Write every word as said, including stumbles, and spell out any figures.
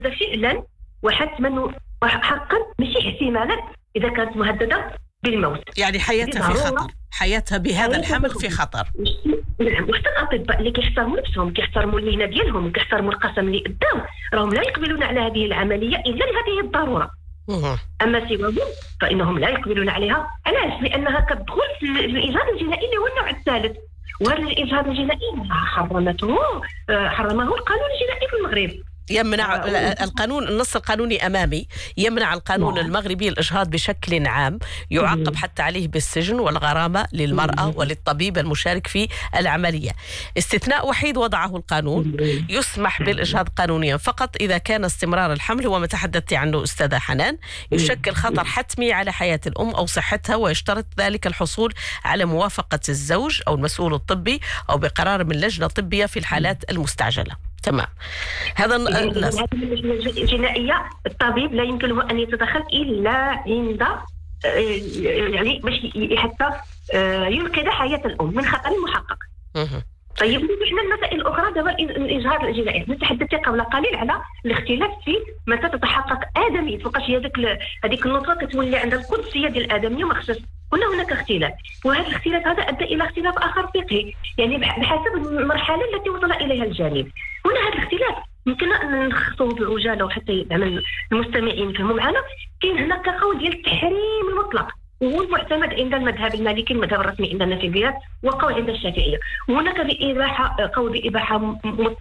فعلا وحتما وحقا ماشي احتمالا إذا كانت مهددة بالموت، يعني حياتها في خطر، حياتها بهذا الحمل في خطر. نعم. وحتى الأطباء اللي كيحترموا نفسهم، كيحترموا المهنة ديالهم وكيحترموا القسم اللي قدام، راهم لا يقبلون على هذه العملية إلا لهذه الضرورة. أما سواهم فإنهم لا يقبلون عليها. علاش؟ لأنها كتدخل في الإجهاض الجنائي اللي هو النوع الثالث، وهذا الإجهاض الجنائي حرمته حرمه القانون الجنائي في المغرب. يمنع القانون، النص القانوني أمامي، يمنع القانون المغربي الإجهاض بشكل عام، يعاقب حتى عليه بالسجن والغرامة للمرأة وللطبيب المشارك في العملية. استثناء وحيد وضعه القانون، يسمح بالإجهاض قانونيا فقط إذا كان استمرار الحمل، وما تحدثت عنه أستاذة حنان، يشكل خطر حتمي على حياة الأم أو صحتها، ويشترط ذلك الحصول على موافقة الزوج أو المسؤول الطبي أو بقرار من لجنة طبية في الحالات المستعجلة. تمام. هذا هذه الجنائية الطبيب لا يمكنه أن يتدخل إلا عند يعني باش حتى ينقذ حياة الأم من خطر محقق. طيب احنا المسائل الأخرى دابا الإجهاض الجنائي، نتحدث قبل قليل على الاختلاف في متى تتحقق آدمية، فوقاش هذيك هذيك النقطة كتولي عند القدسية ديال الآدمية وما خصهاش. هنا هناك اختلاف، وهذا الاختلاف هذا أدى إلى اختلاف آخر فقهي، يعني بحسب المرحلة التي وصل إليها الجانب. هنا هذا الاختلاف يمكن أن نخصه بعجالة وحتى يعمل المستمعين يفهموا معنا. كاين هناك قول ديال التحريم المطلق، وهو المعتمد عند المذهب المالكي المذهب الرسمي عندنا في البلاد، وقول عند الشافعية. وهناك بإباحة قول بإباحة